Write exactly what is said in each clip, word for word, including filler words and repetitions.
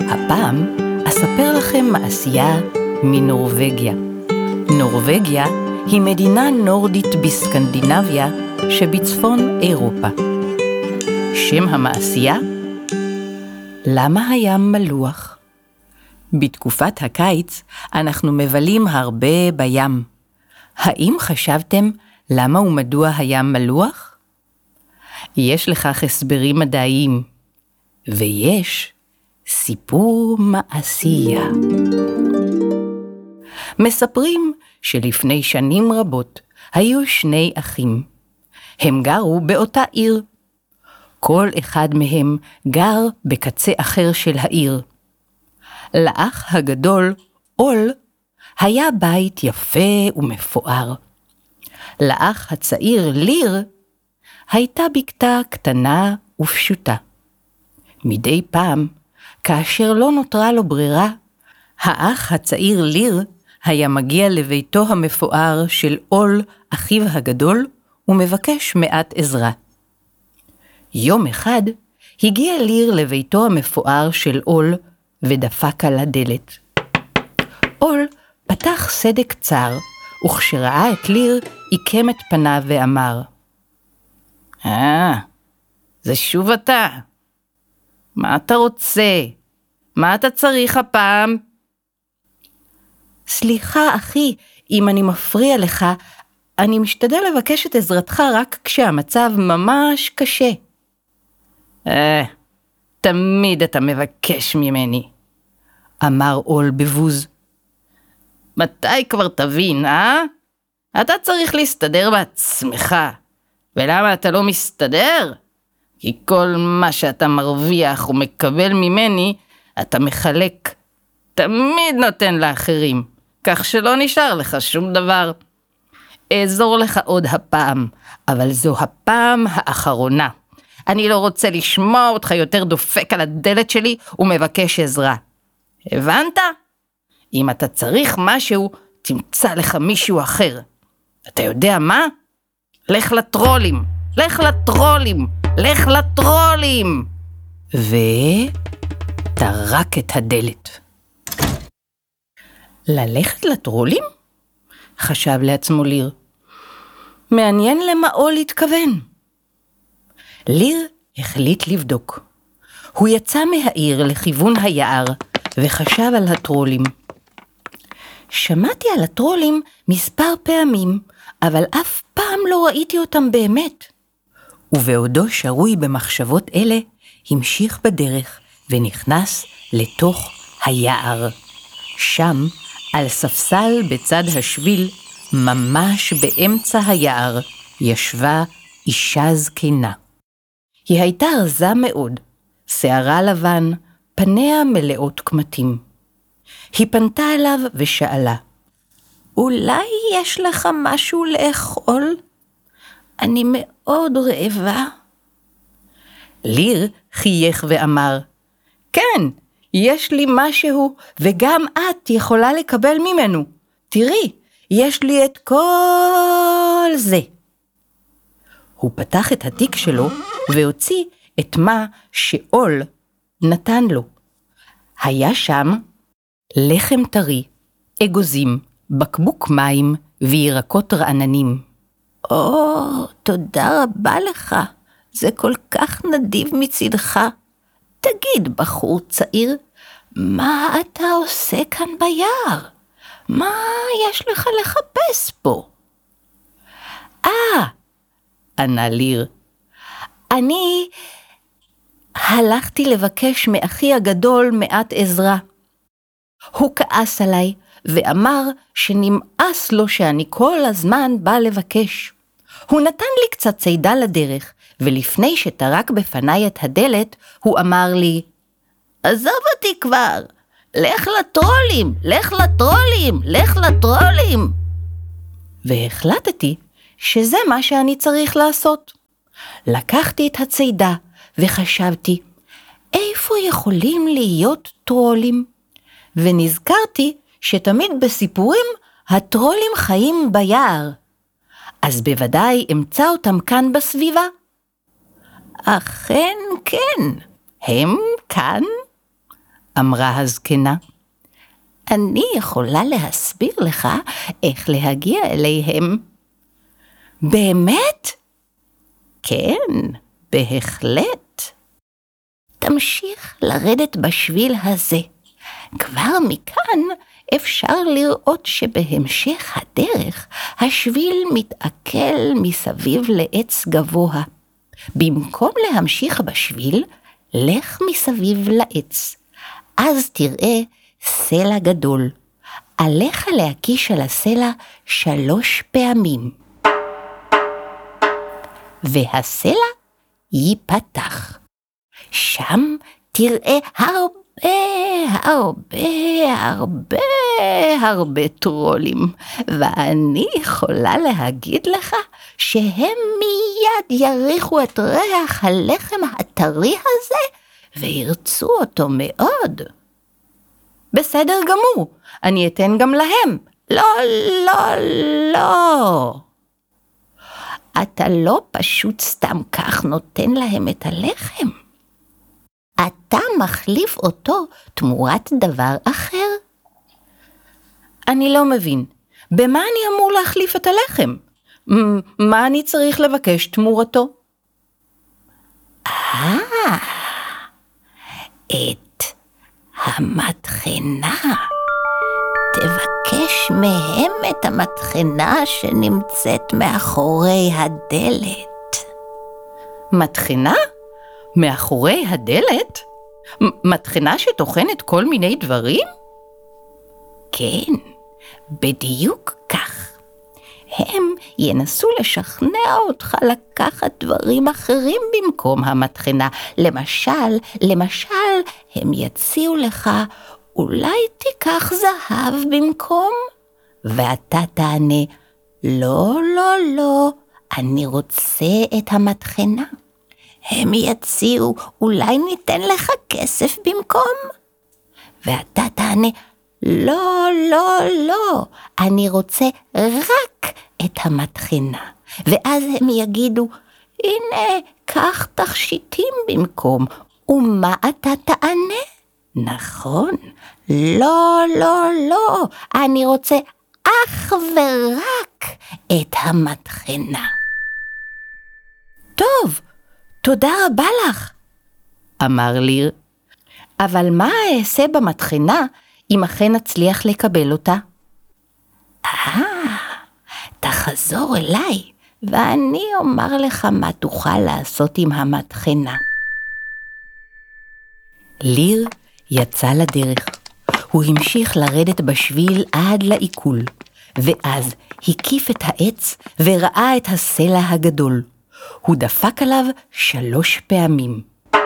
הפעם אספר לכם מעשייה מנורווגיה. נורווגיה היא מדינה נורדית בסקנדינביה שבצפון אירופה. שם המעשייה? למה הים מלוח? בתקופת הקיץ אנחנו מבלים הרבה בים. האם חשבתם למה ומדוע הים מלוח? יש לכך הסברים מדעיים, ויש סיפור מעשייה. מספרים שלפני שנים רבות היו שני אחים. הם גרו באותה עיר. כל אחד מהם גר בקצה אחר של העיר. לאח הגדול, אול, היה בית יפה ומפואר. לאח הצעיר, ליר, הייתה בקתה קטנה ופשוטה. מדי פעם, כאשר לא נותרה לו ברירה, האח הצעיר ליר היה מגיע לביתו המפואר של אול, אחיו הגדול, ומבקש מעט עזרה. יום אחד הגיע ליר לביתו המפואר של אול ודפק על הדלת. אול פתח סדק צר, וכשראה את ליר עיקם את פניו ואמר, אה, זה שוב אתה. מה אתה רוצה? מה אתה צריך הפעם? סליחה אחי, אם אני מפריע לך, אני משתדל לבקש את עזרתך רק כשהמצב ממש קשה. אה, תמיד אתה מבקש ממני, אמר אול בבוז. מתי כבר תבין, אה? אתה צריך להסתדר בעצמך. ולמה אתה לא מסתדר? כי כל מה שאתה מרוויח ומקבל ממני, אתה מחלק. תמיד נותן לאחרים, כך שלא נשאר לך שום דבר. אעזור לך עוד הפעם, אבל זו הפעם האחרונה. אני לא רוצה לשמוע אותך יותר דופק על הדלת שלי ומבקש עזרה. הבנת? אם אתה צריך משהו, תמצא לך מישהו אחר. אתה יודע מה? לך לטרולים, לך לטרולים, לך לטרולים. וטרק את הדלת. ללכת לטרולים? חשב לעצמו ליר. מעניין למה אול התכוון. ליר החליט לבדוק. הוא יצא מהעיר לכיוון היער וחשב על הטרולים. שמעתי על הטרולים מספר פעמים, אבל אף פעם לא ראיתי אותם באמת. ובעודו שרוי במחשבות אלה, המשיך בדרך ונכנס לתוך היער. שם, על ספסל בצד השביל, ממש באמצע היער, ישבה אישה זקנה. היא הייתה רזה מאוד, שערה לבן, פניה מלאות קמטים. היא פנתה אליו ושאלה, אולי יש לך משהו לאכול? אני מאוד רעבה. ליר חייך ואמר, כן, יש לי משהו, וגם את יכולה לקבל ממנו. תראי, יש לי את כל זה. הוא פתח את התיק שלו והוציא את מה שאול נתן לו. היה שם לחם טרי, אגוזים, בקבוק מים וירקות רעננים. או, תודה רבה לך, זה כל כך נדיב מצדך. תגיד, בחור צעיר, מה אתה עושה כאן ביער? מה יש לך לחפש פה? אה, ענה ליר, אני הלכתי לבקש מאחי הגדול מעט עזרה. הוא כעס עליי ואמר שנמאס לו שאני כל הזמן בא לבקש. הוא נתן לי קצת צידה לדרך, ולפני שטרק בפניי את הדלת, הוא אמר לי, עזוב אותי כבר, לך לטרולים, לך לטרולים, לך לטרולים. והחלטתי שזה מה שאני צריך לעשות. לקחתי את הצידה וחשבתי, איפה יכולים להיות טרולים? ונזכרתי שתמיד בסיפורים הטרולים חיים ביער. אז בוודאי אמצא אותם כאן בסביבה. אכן כן, הם כאן אמרה הזקנה. אני יכולה להסביר לך איך להגיע אליהם. באמת? כן, בהחלט. תמשיך לרדת בשביל הזה. כבר מכאן אפשר לראות שבהמשך הדרך השביל מתעכל מסביב לעץ גבוה. במקום להמשיך בשביל, לך מסביב לעץ. אז תראה סלע גדול. עליך להקיש על הסלע שלוש פעמים. והסלע ייפתח. שם תראה הרבה, הרבה, הרבה, הרבה טרולים, ואני יכולה להגיד לך שהם מיד יריחו את ריח הלחם הטרי הזה, וירצו אותו מאוד. בסדר גמור, אני אתן גם להם. לא, לא, לא. אתה לא פשוט סתם כך נותן להם את הלחם. אתה מחליף אותו תמורת דבר אחר. אני לא מבין, במה אני אמור להחליף את הלחם? מה אני צריך לבקש תמורתו? אה, את המטחנה. תבקש מהם את המטחנה שנמצאת מאחורי הדלת. מטחנה? מאחורי הדלת? מטחנה שטוחנת כל מיני דברים? כן, בדיוק כך. הם ינסו לשכנע אותך לקחת דברים אחרים במקום המטחנה. למשל, למשל, הם יציעו לך, אולי תיקח זהב במקום? ואתה תענה, לא, לא, לא, אני רוצה את המטחנה. הם יציעו, אולי ניתן לך כסף במקום? ואתה תענה, לא, לא, לא, אני רוצה רק את המטחנה. ואז הם יגידו, הנה, קח תכשיטים במקום. ומה אתה תענה? נכון, לא, לא, לא, אני רוצה אך ורק את המטחנה. טוב, תודה רבה לך, אמר ליר. אבל מה אעשה במטחנה אם אכן אצליח לקבל אותה? אה, תחזור אליי, ואני אומר לך מה תוכל לעשות עם המטחנה. ליר יצא לדרך. הוא המשיך לרדת בשביל עד לעיכול, ואז הקיף את העץ וראה את הסלע הגדול. הוא דפק עליו שלוש פעמים.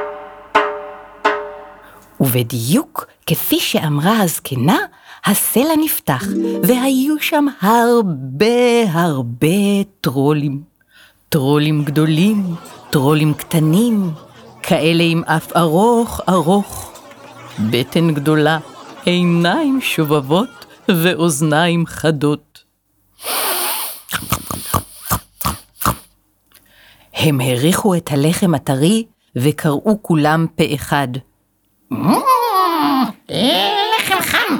ובדיוק כפי שאמרה הזקנה, הסלע נפתח, והיו שם הרבה הרבה טרולים. טרולים גדולים, טרולים קטנים, כאלה עם אף ארוך ארוך, בטן גדולה, עיניים שובבות ואוזניים חדות. הם הריחו את הלחם הטרי וקראו כולם פה אחד. לחם חם!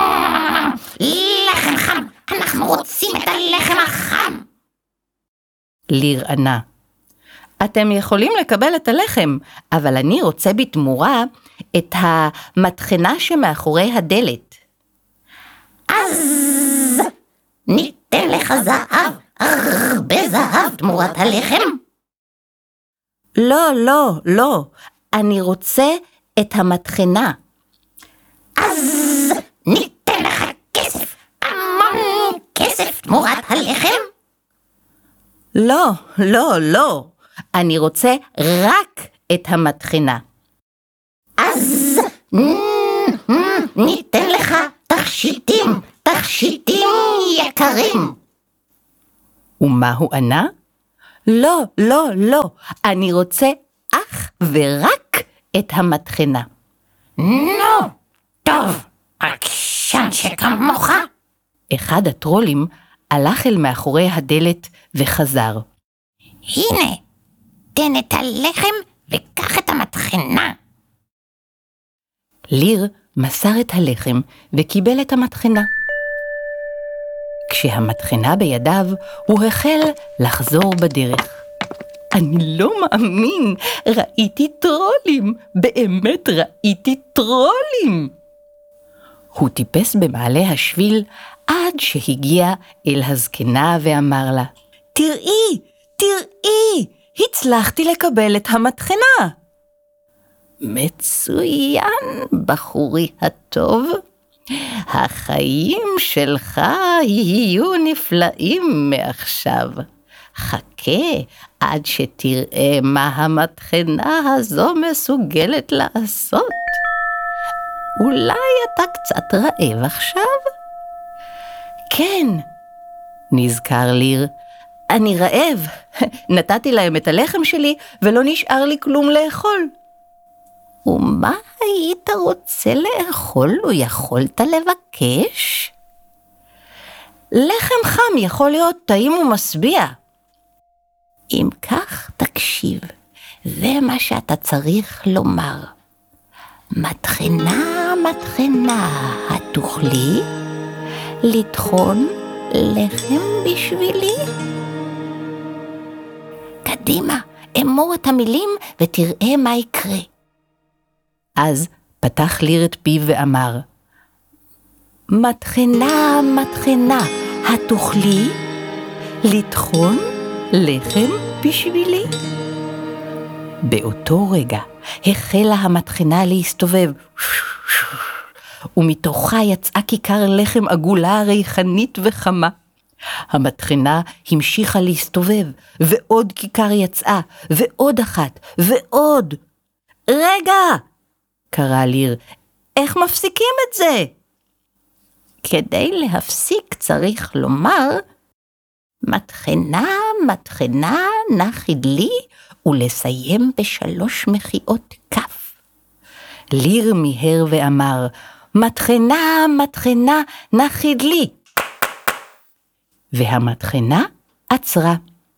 לחם חם! אנחנו רוצים את הלחם החם! ליר ענה, אתם יכולים לקבל את הלחם, אבל אני רוצה בתמורה את המטחנה שמאחורי הדלת. אז ניתן לך זהב, הרבה זהב תמורת הלחם? לא, לא, לא, אני רוצה את המטחנה. אז ניתן לך כסף, המון כסף תמורת הלחם? לא, לא, לא, אני רוצה רק את המטחנה. אז ניתן לך תכשיטים, תכשיטים יקרים. ומה הוא ענה? לא, לא, לא, אני רוצה אך ורק את המטחנה. נו, טוב, עקשן שכמוך. אחד הטרולים הלך אל מאחורי הדלת וחזר. הנה, תן את הלחם וקח את המטחנה. ליר מסר את הלחם וקיבל את המטחנה. כשהמטחנה בידיו, הוא החל לחזור בדרך. אני לא מאמין, ראיתי טרולים, באמת ראיתי טרולים. הוא טיפס במעלה השביל עד שהגיע אל הזקנה ואמר לה, תראי, תראי, הצלחתי לקבל את המטחנה. מצוין, בחורי הטוב. החיים שלך יהיו נפלאים מעכשיו. חכה עד שתראה מה המטחנה הזו מסוגלת לעשות. אולי אתה קצת רעב עכשיו? כן, נזכר ליר, אני רעב. נתתי להם את הלחם שלי ולא נשאר לי כלום לאכול. ומה היית רוצה לאכול או יכולת לבקש? לחם חם יכול להיות טעים ומשביע. אם כך תקשיב, זה מה שאתה צריך לומר. מטחנה, מטחנה, התוכלי לטחון לחם בשבילי? קדימה, אמור את המילים ותראה מה יקרה. אז פתח ליר את פיו ואמר, מטחנה, מטחנה, התוכלי לטחון לחם בשבילי? באותו רגע החלה המטחנה להסתובב, ומתוכה יצאה כיכר לחם עגולה ריחנית וחמה. המטחנה המשיכה להסתובב, ועוד כיכר יצאה, ועוד אחת, ועוד. רגע! קרא ליר, איך מפסיקים את זה? כדי להפסיק צריך לומר, מטחנה, מטחנה, נחי לי, ולסיים בשלוש מחיאות כף. ליר מיהר ואמר, מטחנה, מטחנה, נחי לי. והמטחנה עצרה.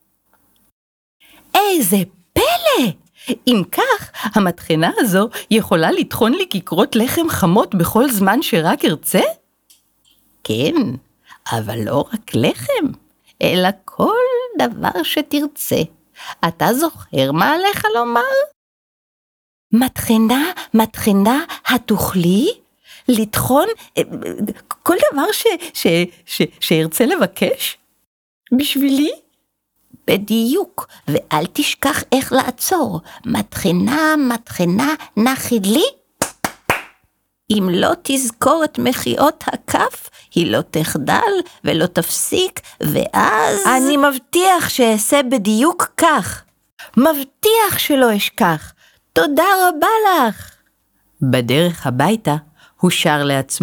איזה פלא! אם כך, המטחנה הזו יכולה לטחון לי כיכרות לחם חמות בכל זמן שרק ארצה? כן, אבל לא רק לחם, אלא כל דבר שתרצה. אתה זוכר מה עליך לומר? מטחנה, מטחנה, התוכלי לטחון כל דבר ש, ש, ש, שארצה לבקש? בשבילי? בדיוק, ואל תשכח איך לעצור. מטחנה, מטחנה, נחי לי. אם לא תזכור את מחיאות הכף, היא לא תחדל ולא תפסיק, ואז... אני מבטיח שאעשה בדיוק כך. מבטיח שלא אשכח. תודה רבה לך. בדרך הביתה הוא שר לעצמו.